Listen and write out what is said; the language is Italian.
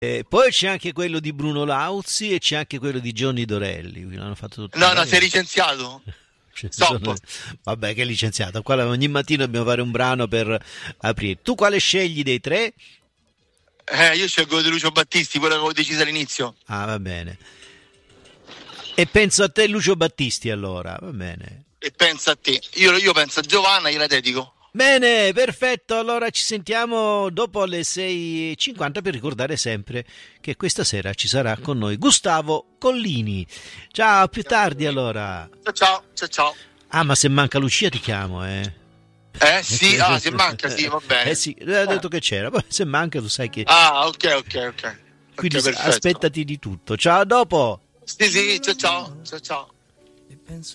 Poi c'è anche quello di Bruno Lauzi e c'è anche quello di Johnny Dorelli. Quindi l'hanno fatto tutti No, no, sei insieme. licenziato. Cioè, Stop. vabbè, che licenziato. Qua ogni mattina dobbiamo fare un brano per aprire. Tu quale scegli dei tre? Io scelgo De Lucio Battisti, quello che avevo deciso all'inizio. Ah, va bene. E penso a te, Lucio Battisti, allora. Va bene. E pensa a te. Io penso a Giovanna, gliela dedico. Bene, perfetto. Allora ci sentiamo dopo le 6:50 per ricordare sempre che questa sera ci sarà con noi Gustavo Collini. Ciao, a più tardi allora. Ciao, ciao, ciao, ciao. Ah, ma se manca Lucia ti chiamo, eh. Sì, se manca, sì, va bene. Sì, ha detto che c'era. Poi se manca tu sai che... Ok, ok, ok. Quindi Ok, perfetto. aspettati di tutto. Ciao, a dopo. Sì, sì, ciao, ciao, ciao, ciao.